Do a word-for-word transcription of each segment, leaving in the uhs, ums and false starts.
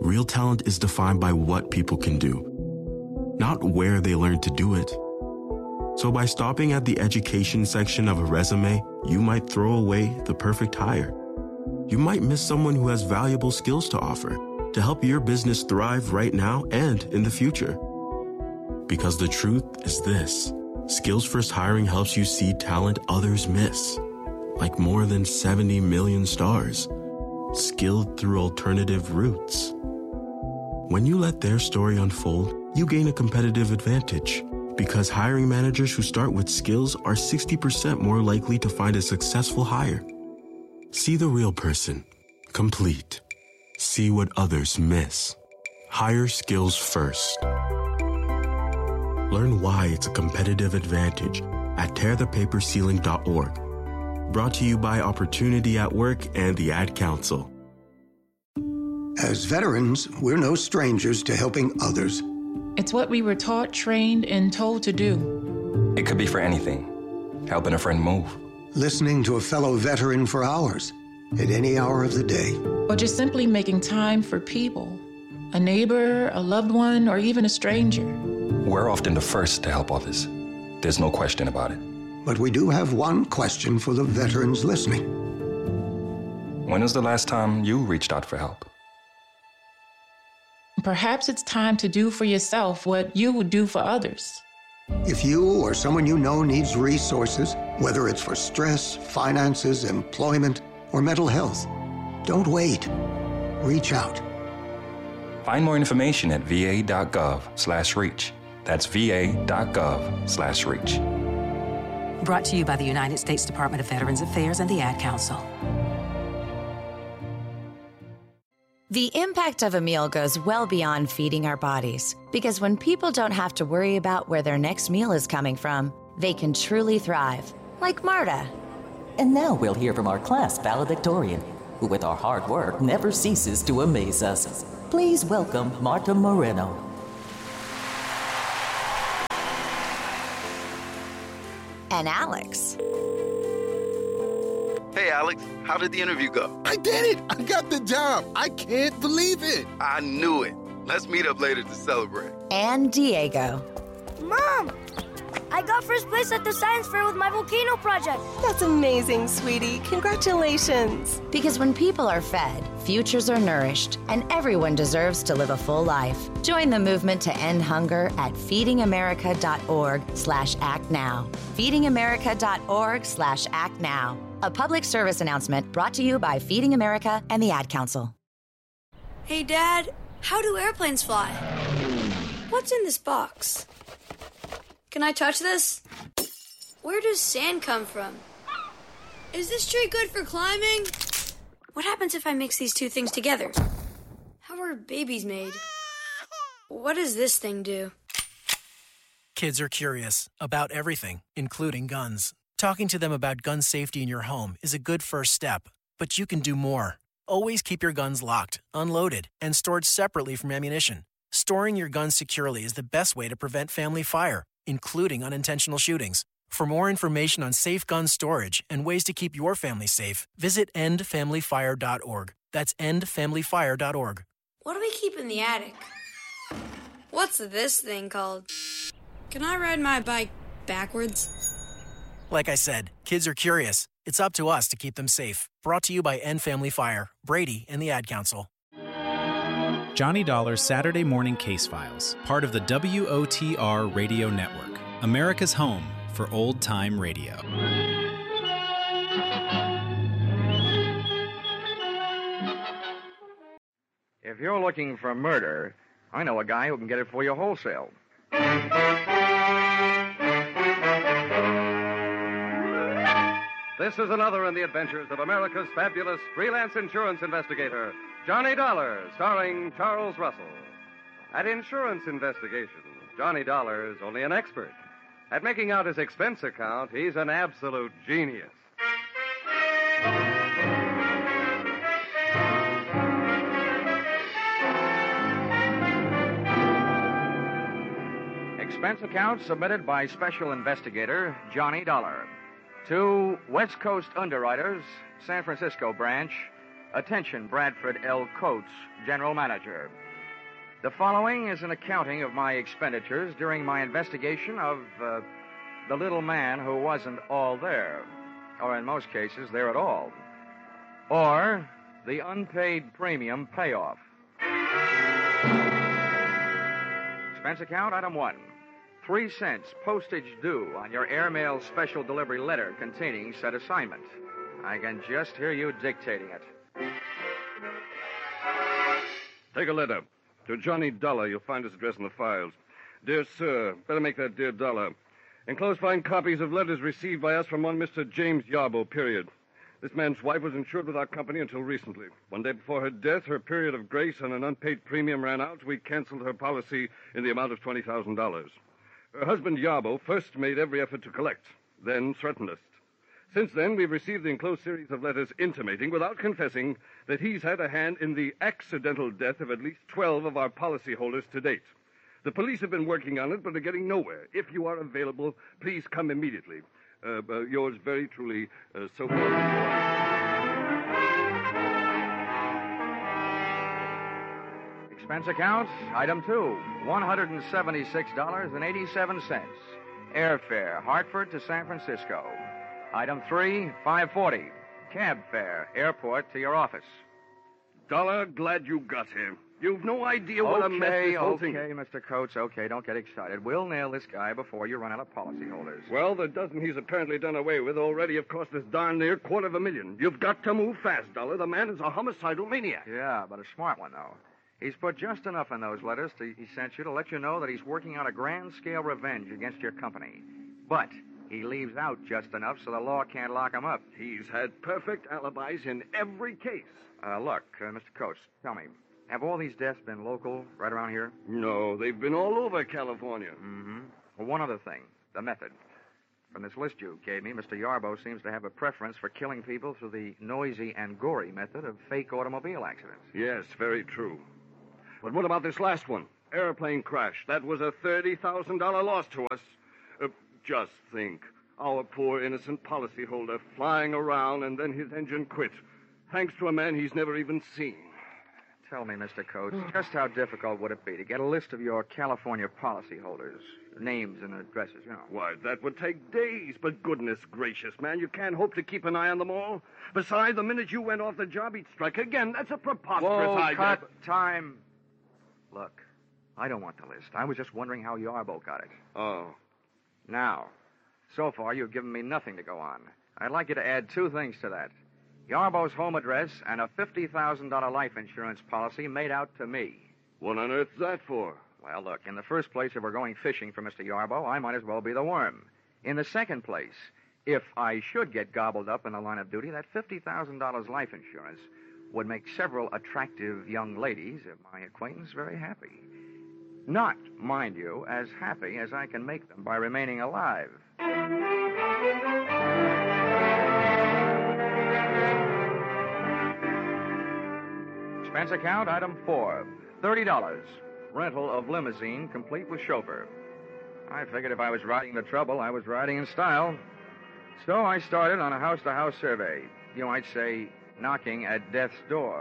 Real talent is defined by what people can do, not where they learn to do it. So by stopping at the education section of a resume, you might throw away the perfect hire. You might miss someone who has valuable skills to offer to help your business thrive right now and in the future. Because the truth is this: Skills First Hiring helps you see talent others miss, like more than seventy million stars, skilled through alternative routes. When you let their story unfold, you gain a competitive advantage, because hiring managers who start with skills are sixty percent more likely to find a successful hire. See the real person, complete. See what others miss. Hire skills first. Learn why it's a competitive advantage at tear the paper ceiling dot org. Brought to you by Opportunity at Work and the Ad Council. As veterans, we're no strangers to helping others. It's what we were taught, trained, and told to do. It could be for anything. Helping a friend move. Listening to a fellow veteran for hours, at any hour of the day. Or just simply making time for people. A neighbor, a loved one, or even a stranger. We're often the first to help others. There's no question about it. But we do have one question for the veterans listening. When was the last time you reached out for help? Perhaps it's time to do for yourself what you would do for others. If you or someone you know needs resources, whether it's for stress, finances, employment, or mental health, don't wait. Reach out. Find more information at va.gov slash reach. That's va.gov slash reach. Brought to you by the United States Department of Veterans Affairs and the Ad Council. The impact of a meal goes well beyond feeding our bodies, because when people don't have to worry about where their next meal is coming from, they can truly thrive, like Marta. And now we'll hear from our class valedictorian, who with our hard work never ceases to amaze us. Please welcome Marta Moreno. And Alex. Hey, Alex, how did the interview go? I did it! I got the job! I can't believe it! I knew it. Let's meet up later to celebrate. And Diego. Mom! I got first place at the science fair with my volcano project. That's amazing, sweetie. Congratulations. Because when people are fed, futures are nourished, and everyone deserves to live a full life. Join the movement to end hunger at feedingamerica.org slash act now. feedingamerica.org slash act now. A public service announcement brought to you by Feeding America and the Ad Council. Hey, Dad, how do airplanes fly? What's in this box? Can I touch this? Where does sand come from? Is this tree good for climbing? What happens if I mix these two things together? How are babies made? What does this thing do? Kids are curious about everything, including guns. Talking to them about gun safety in your home is a good first step, but you can do more. Always keep your guns locked, unloaded, and stored separately from ammunition. Storing your guns securely is the best way to prevent family fire, including unintentional shootings. For more information on safe gun storage and ways to keep your family safe, visit end family fire dot org. That's end family fire dot org. What do we keep in the attic? What's this thing called? Can I ride my bike backwards? Like I said, kids are curious. It's up to us to keep them safe. Brought to you by End Family Fire, Brady, and the Ad Council. Johnny Dollar's Saturday Morning Case Files, part of the W O T R Radio Network, America's home for old-time radio. If you're looking for murder, I know a guy who can get it for you wholesale. This is another in the adventures of America's fabulous freelance insurance investigator, Johnny Dollar, starring Charles Russell. At insurance investigations, Johnny Dollar is only an expert. At making out his expense account, he's an absolute genius. Expense account submitted by Special Investigator Johnny Dollar. To West Coast Underwriters, San Francisco branch, Attention, Bradford L. Coates, General Manager. The following is an accounting of my expenditures during my investigation of uh, the little man who wasn't all there, or in most cases, there at all, or the unpaid premium payoff. Expense account, item one. Three cents postage due on your airmail special delivery letter containing said assignment. I can just hear you dictating it. Take a letter. To Johnny Dollar. You'll find his address in the files. Dear Sir, better make that Dear Dollar. Enclosed find copies of letters received by us from one Mister James Yarbo, period. This man's wife was insured with our company until recently. One day before her death, her period of grace on an unpaid premium ran out. We canceled her policy in the amount of twenty thousand dollars. Her husband, Yarbo, first made every effort to collect, then threatened us. Since then, we've received the enclosed series of letters intimating, without confessing, that he's had a hand in the accidental death of at least twelve of our policyholders to date. The police have been working on it, but are getting nowhere. If you are available, please come immediately. Uh, uh, yours very truly, uh, Sophia. Expense account, item two, one hundred seventy-six dollars and eighty-seven cents. Airfare, Hartford to San Francisco. Item three, five forty. Cab fare, airport to your office. Dollar, glad you got here. You've no idea what okay, a mess this whole okay, thing... Okay, Mister Coates, okay, don't get excited. We'll nail this guy before you run out of policyholders. Well, the dozen he's apparently done away with already have cost us darn near quarter of a million. You've got to move fast, Dollar. The man is a homicidal maniac. Yeah, but a smart one, though. He's put just enough in those letters to, he sent you to let you know that he's working out a grand-scale revenge against your company. But he leaves out just enough so the law can't lock him up. He's had perfect alibis in every case. Uh, look, uh, Mister Coates, tell me, have all these deaths been local, right around here? No, they've been all over California. Mm-hmm. Well, one other thing, the method. From this list you gave me, Mister Yarbo seems to have a preference for killing people through the noisy and gory method of fake automobile accidents. Yes, very true. But what about this last one? Airplane crash. That was a thirty thousand dollars loss to us. Uh, just think. Our poor innocent policyholder flying around and then his engine quit. Thanks to a man he's never even seen. Tell me, Mister Coates, just how difficult would it be to get a list of your California policyholders? Names and addresses, you know. Why, that would take days. But goodness gracious, man, you can't hope to keep an eye on them all. Besides, the minute you went off the job, he'd strike again. That's a preposterous Whoa, idea. cut time. Look, I don't want the list. I was just wondering how Yarbo got it. Oh. Now, so far you've given me nothing to go on. I'd like you to add two things to that. Yarbo's home address and a fifty thousand dollars life insurance policy made out to me. What on earth's that for? Well, look, in the first place, if we're going fishing for Mister Yarbo, I might as well be the worm. In the second place, if I should get gobbled up in the line of duty, that fifty thousand dollars life insurance would make several attractive young ladies of my acquaintance very happy. Not, mind you, as happy as I can make them by remaining alive. Expense account, item four, thirty dollars. Rental of limousine, complete with chauffeur. I figured if I was riding the trouble, I was riding in style. So I started on a house-to-house survey. You might say, knocking at death's door.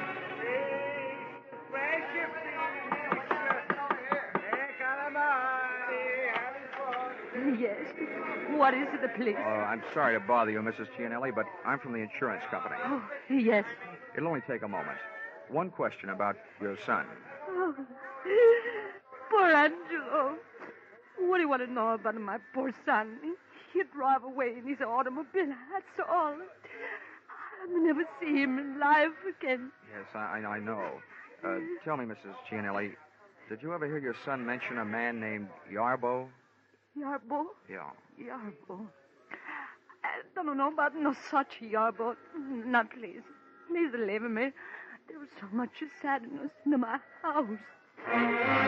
Yes. What is it, please? Oh, I'm sorry to bother you, Missus Gianelli, but I'm from the insurance company. Oh, yes. It'll only take a moment. One question about your son. Oh, poor Angelo. What do you want to know about my poor son? He'd drive away in his automobile, that's all. I'll never see him alive again. Yes, I, I know. Uh, tell me, Missus Gianelli, did you ever hear your son mention a man named Yarbo? Yarbo? Yeah. Yarbo. I don't know about no such Yarbo. Not please. Please leave me. There was so much sadness in my house.